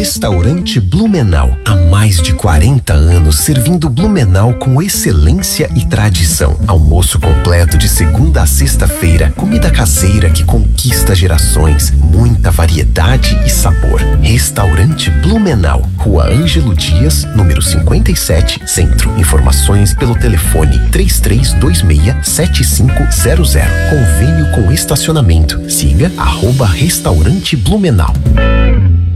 Restaurante Blumenau. Há mais de 40 anos servindo Blumenau com excelência e tradição. Almoço completo de segunda a sexta-feira. Comida caseira que conquista gerações. Muita variedade e sabor. Restaurante Blumenau. Rua Ângelo Dias, número 57, Centro. Informações pelo telefone 3326-7500. Convênio com estacionamento. Siga @Restaurante Blumenau.